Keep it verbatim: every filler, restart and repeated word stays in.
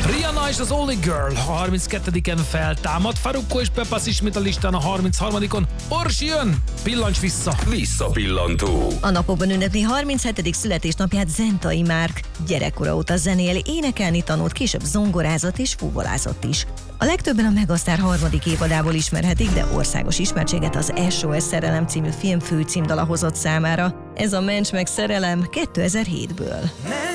Rihanna és az Only Girl a harmincketediken feltámad, Farruko és Pepas ismét a listán a harmincharmadikon. Orsi jön, pillancs vissza. Visszapillantó. A napokban ünnepli harminchetedik születésnapját Zentai Márk. Gyerekkora óta zenél, énekelni tanult, később zongorázott és fuvolázott is. A legtöbben a Megasztár harmadik évadából ismerhetik, de országos ismertséget az es o es Szerelem című film főcímdala hozott számára. Ez a Mencs meg szerelem kétezer-hétből.